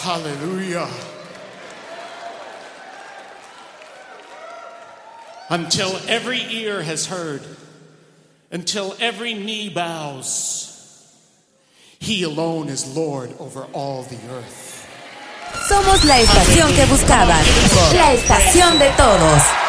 Hallelujah. Until every ear has heard, until every knee bows, He alone is Lord over all the earth. Somos la estación que buscabas, la estación de todos.